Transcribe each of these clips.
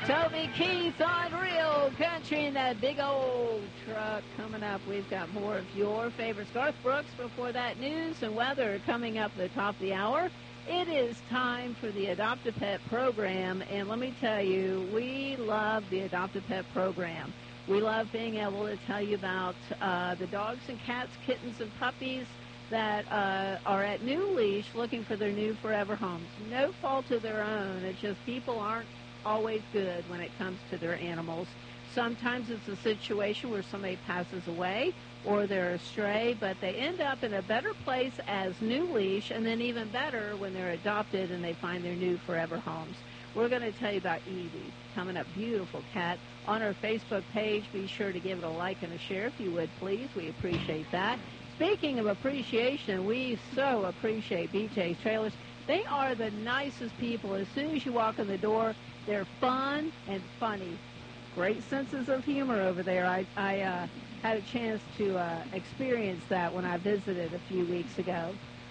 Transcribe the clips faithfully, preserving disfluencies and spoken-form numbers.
Toby Keith on Real Country in that big old truck. Coming up, we've got more of your favorites. Garth Brooks before that, news and weather coming up at the top of the hour. It is time for the Adopt a Pet program, and let me tell you, we love the Adopt a Pet program. We love being able to tell you about uh, the dogs and cats, kittens and puppies that uh, are at New Leash looking for their new forever homes. No fault of their own. It's just people aren't always good when it comes to their animals. Sometimes it's a situation where somebody passes away or they're astray, but they end up in a better place as New Leash, and then even better when they're adopted and they find their new forever homes. We're going to tell you about Edie, coming up, beautiful cat, on our Facebook page. Be sure to give it a like and a share if you would, please. We appreciate that. Speaking of appreciation, we so appreciate B J's Trailers. They are the nicest people. As soon as you walk in the door, they're fun and funny. Great senses of humor over there. I, I uh, had a chance to uh, experience that when I visited a few weeks ago.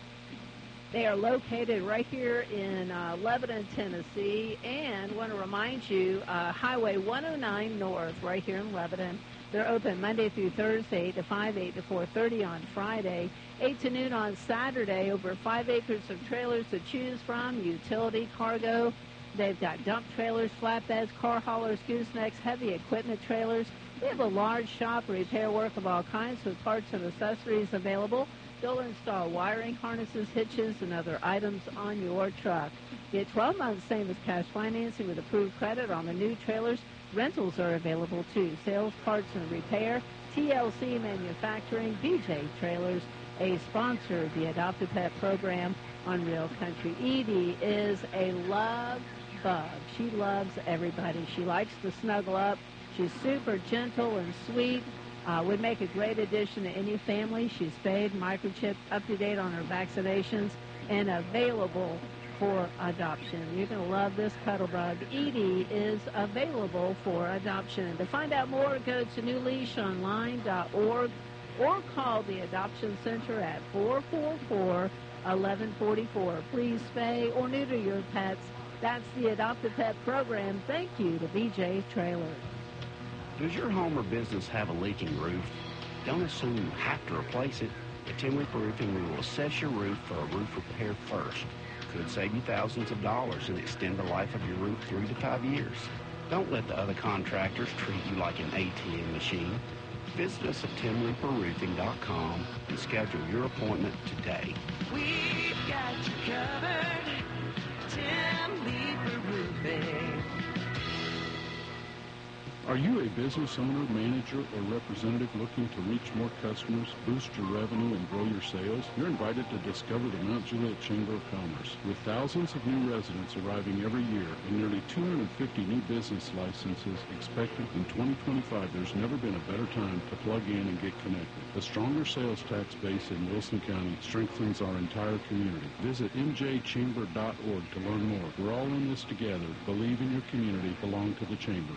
They are located right here in uh, Lebanon, Tennessee, and want to remind you, uh, Highway one oh nine North, right here in Lebanon. They're open Monday through Thursday, eight to five, eight to four thirty on Friday, eight to noon on Saturday. Over five acres of trailers to choose from, utility, cargo. They've got dump trailers, flatbeds, car haulers, goosenecks, heavy equipment trailers. They have a large shop, repair work of all kinds with parts and accessories available. They'll install wiring harnesses, hitches, and other items on your truck. Get twelve months same as cash financing with approved credit on the new trailers. Rentals are available too. Sales, parts, and repair. T L C Manufacturing, B J Trailers, a sponsor of the Adopt a Pet program on Real Country. Edie is a love bug. She loves everybody. She likes to snuggle up. She's super gentle and sweet. Uh, would make a great addition to any family. She's spayed, microchipped, up to date on her vaccinations, and available for adoption. You're going to love this cuddle bug. Edie is available for adoption. To find out more, go to new leash online dot org or call the Adoption Center at four four four, one one four four. Please spay or neuter your pets. That's the Adopt a Pet program. Thank you to B J Trailers. Does your home or business have a leaking roof? Don't assume you have to replace it. At Tim Reaper Roofing, we will assess your roof for a roof repair first. Could save you thousands of dollars and extend the life of your roof three to five years. Don't let the other contractors treat you like an A T M machine. Visit us at tim reaper roofing dot com and schedule your appointment today. We've got you covered. Tim Reaper Roofing. Are you a business owner, manager, or representative looking to reach more customers, boost your revenue, and grow your sales? You're invited to discover the Mount Juliet Chamber of Commerce. With thousands of new residents arriving every year and nearly two hundred fifty new business licenses expected in twenty twenty-five, there's never been a better time to plug in and get connected. A stronger sales tax base in Wilson County strengthens our entire community. Visit m j chamber dot org to learn more. We're all in this together. Believe in your community. Belong to the Chamber.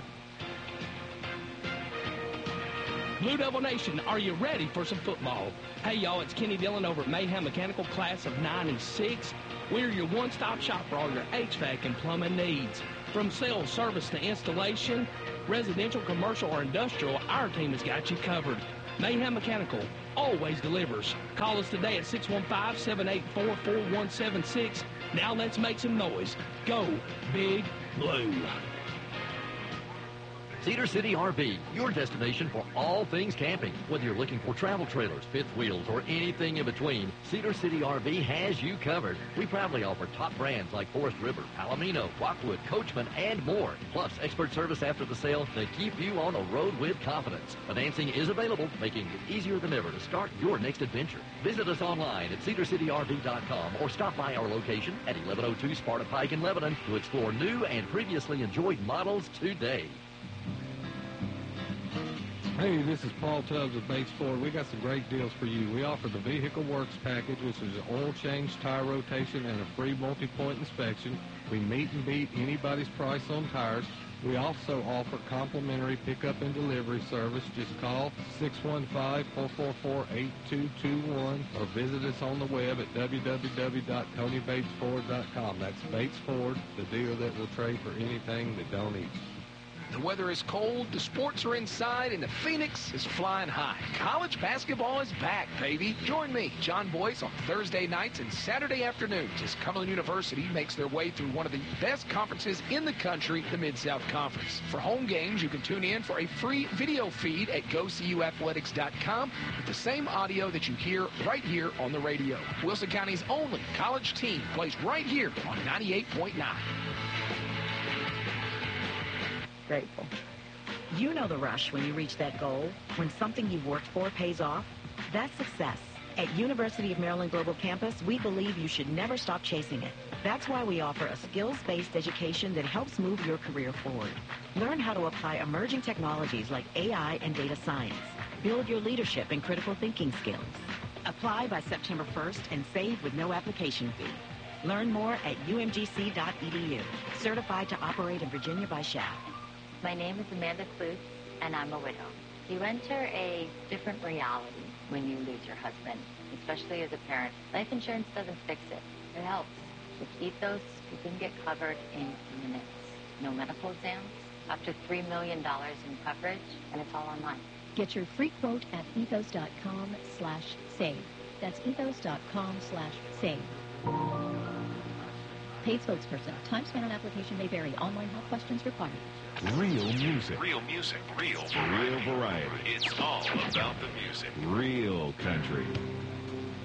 Blue Devil Nation, are you ready for some football? Hey, y'all, it's Kenny Dillon over at Mayhem Mechanical Class of ninety-six. We're your one-stop shop for all your H V A C and plumbing needs. From sales, service to installation, residential, commercial, or industrial, our team has got you covered. Mayhem Mechanical always delivers. Call us today at six one five, seven eight four, four one seven six. Now let's make some noise. Go Big Blue. Cedar City R V, your destination for all things camping. Whether you're looking for travel trailers, fifth wheels, or anything in between, Cedar City R V has you covered. We proudly offer top brands like Forest River, Palomino, Rockwood, Coachman, and more. Plus, expert service after the sale to keep you on the road with confidence. Financing is available, making it easier than ever to start your next adventure. Visit us online at cedar city r v dot com or stop by our location at eleven oh two Sparta Pike in Lebanon to explore new and previously enjoyed models today. Hey, this is Paul Tubbs of Bates Ford. We got some great deals for you. We offer the Vehicle Works package, which is an oil change, tire rotation, and a free multi-point inspection. We meet and beat anybody's price on tires. We also offer complimentary pickup and delivery service. Just call six one five, four four four, eight two two one or visit us on the web at w w w dot tony bates ford dot com. That's Bates Ford, the dealer that will trade for anything that don't eat. The weather is cold, the sports are inside, and the Phoenix is flying high. College basketball is back, baby. Join me, John Boyce, on Thursday nights and Saturday afternoons as Cumberland University makes their way through one of the best conferences in the country, the Mid-South Conference. For home games, you can tune in for a free video feed at go c u athletics dot com with the same audio that you hear right here on the radio. Wilson County's only college team plays right here on ninety-eight point nine. Grateful. You know the rush when you reach that goal, when something you've worked for pays off. That's success. At University of Maryland Global Campus, we believe you should never stop chasing it. That's why we offer a skills-based education that helps move your career forward. Learn how to apply emerging technologies like A I and data science. Build your leadership and critical thinking skills. Apply by September first and save with no application fee. Learn more at u m g c dot e d u. Certified to operate in Virginia by S H A F. My name is Amanda Klutz, and I'm a widow. You enter a different reality when you lose your husband, especially as a parent. Life insurance doesn't fix it. It helps. With Ethos, you can get covered in minutes. No medical exams, up to three million dollars in coverage, and it's all online. Get your free quote at ethos.com slash save. That's ethos.com slash save. Paid spokesperson. Time spent on application may vary. Online help questions required. Real music. Real music. Real Real variety. It's all about the music. Real country.